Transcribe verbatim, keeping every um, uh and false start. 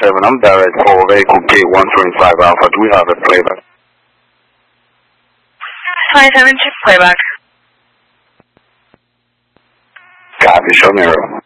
seven, I'm direct for vehicle K one twenty-five Alpha. Do we have a playback? twenty-seven, check playback. Copy, show me around.